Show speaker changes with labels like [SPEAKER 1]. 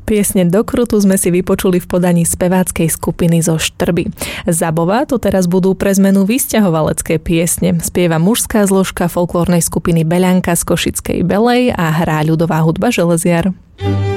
[SPEAKER 1] Piesne Do krutu sme si vypočuli v podaní speváckej skupiny zo Štrby. Zabova to teraz budú pre zmenu vysťahovalecké piesne. Spieva mužská zložka folklórnej skupiny Beľanka z Košickej Belej a hrá ľudová hudba Železiar.